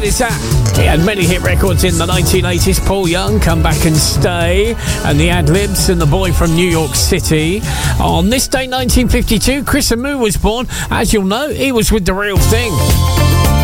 is that? He had many hit records in the 1980s. Paul Young, Come Back and Stay, and the Ad-Libs and The Boy from New York City. On this day, 1952, Chris Amu was born. As you'll know, he was with The Real Thing.